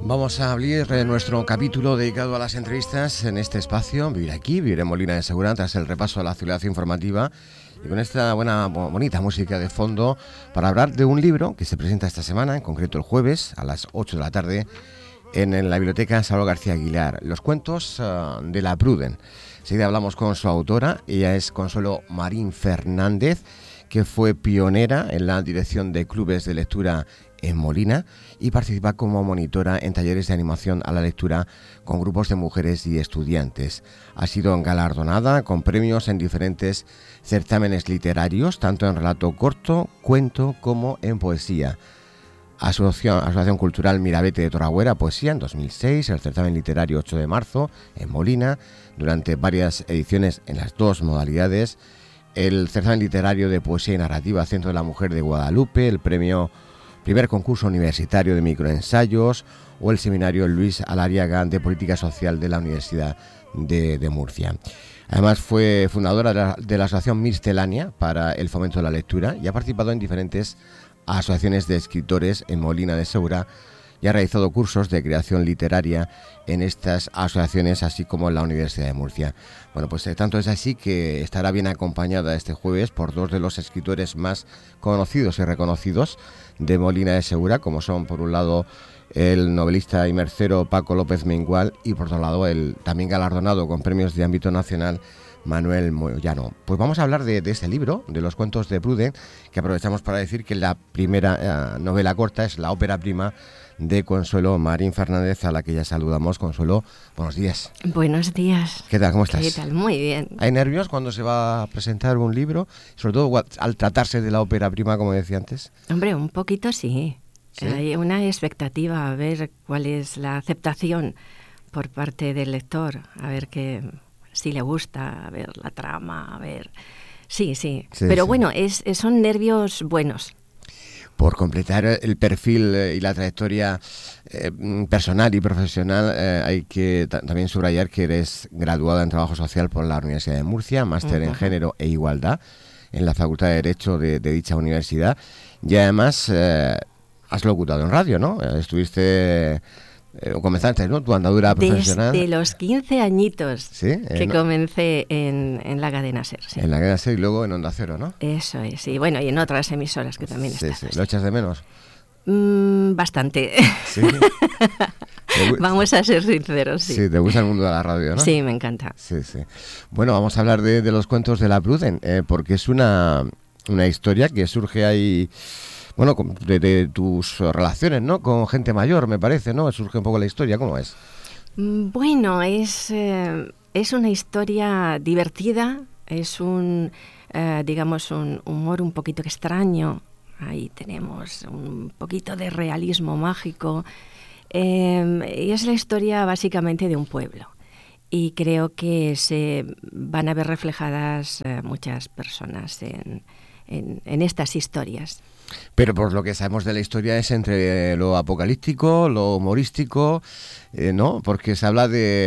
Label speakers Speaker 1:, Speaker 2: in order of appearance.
Speaker 1: Vamos a abrir nuestro capítulo dedicado a las entrevistas en este espacio. Vivir aquí, vivir en Molina de Segura, tras el repaso de la actualidad informativa y con esta bonita música de fondo para hablar de un libro que se presenta esta semana, en concreto el jueves a las 8 de la tarde en la biblioteca Salvador García Aguilar, Los cuentos de la Pruden. Enseguida hablamos con su autora. Ella es Consuelo Marín Fernández, que fue pionera en la dirección de clubes de lectura en Molina y participa como monitora en talleres de animación a la lectura con grupos de mujeres y estudiantes. Ha sido galardonada con premios en diferentes certámenes literarios, tanto en relato corto, cuento como en poesía. Asociación Cultural Mirabete de Toragüera, poesía en 2006, el certamen literario 8 de marzo en Molina, durante varias ediciones en las dos modalidades, el certamen literario de poesía y narrativa Centro de la Mujer de Guadalupe, el primer concurso universitario de microensayos o el seminario Luis Alariaga de Política Social de la Universidad de Murcia. Además fue fundadora de la Asociación Miscelánea para el Fomento de la Lectura y ha participado en diferentes asociaciones de escritores en Molina de Segura y ha realizado cursos de creación literaria en estas asociaciones, así como en la Universidad de Murcia. Bueno, pues tanto es así que estará bien acompañada este jueves por dos de los escritores más conocidos y reconocidos de Molina de Segura, como son, por un lado, el novelista y mercero Paco López Mengual y, por otro lado, el también galardonado con premios de ámbito nacional Manuel Moyano. Pues vamos a hablar de ese libro, de Los cuentos de Pruden, que aprovechamos para decir que la primera novela corta es la ópera prima de Consuelo Marín Fernández, a la que ya saludamos. Consuelo, buenos días.
Speaker 2: Buenos días.
Speaker 1: ¿Qué tal? ¿Cómo estás?
Speaker 2: ¿Qué tal? Muy bien.
Speaker 1: ¿Hay nervios cuando se va a presentar un libro? Sobre todo al tratarse de la ópera prima, como decía antes.
Speaker 2: Hombre, un poquito sí.
Speaker 1: ¿Sí?
Speaker 2: Hay una expectativa a ver cuál es la aceptación por parte del lector, a ver si le gusta, a ver la trama, a ver... Sí. Pero
Speaker 1: sí.
Speaker 2: Bueno, son nervios buenos.
Speaker 1: Por completar el perfil y la trayectoria personal y profesional, hay que también subrayar que eres graduada en Trabajo Social por la Universidad de Murcia, máster en Género e Igualdad en la Facultad de Derecho de dicha universidad, y además has locutado en radio, ¿no? Estuviste... comenzaste, ¿no?, tu andadura profesional.
Speaker 2: Desde los 15 añitos,
Speaker 1: ¿sí?
Speaker 2: Que comencé en la cadena SER. Sí.
Speaker 1: En la cadena SER y luego en Onda Cero, ¿no?
Speaker 2: Eso es, sí. Bueno, y en otras emisoras que también están.
Speaker 1: Sí. ¿Lo echas de menos?
Speaker 2: Bastante.
Speaker 1: ¿Sí?
Speaker 2: Vamos a ser sinceros, sí.
Speaker 1: Sí, te gusta el mundo de la radio, ¿no?
Speaker 2: Sí, me encanta.
Speaker 1: Sí. Bueno, vamos a hablar de los cuentos de la Pruden, porque es una historia que surge ahí... Bueno, de tus relaciones, ¿no?, con gente mayor, me parece, ¿no? Surge un poco la historia, ¿cómo es?
Speaker 2: Bueno, es una historia divertida, es digamos, un humor un poquito extraño. Ahí tenemos un poquito de realismo mágico. Y es la historia básicamente de un pueblo. Y creo que se van a ver reflejadas muchas personas en estas historias.
Speaker 1: Pero por lo que sabemos de la historia es entre lo apocalíptico, lo humorístico, ¿no? Porque se habla de